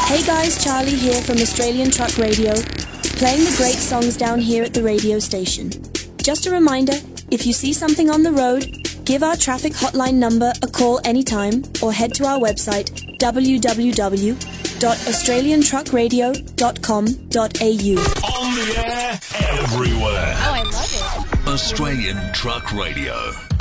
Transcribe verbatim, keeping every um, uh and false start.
Hey guys, Charlie here from Australian Truck Radio, playing the great songs down here at the radio station. Just a reminder, if you see something on the road, give our traffic hotline number a call anytime or head to our website w w w dot australian truck radio dot com dot a u. On the air, everywhere. Oh, I love it. Australian Truck Radio.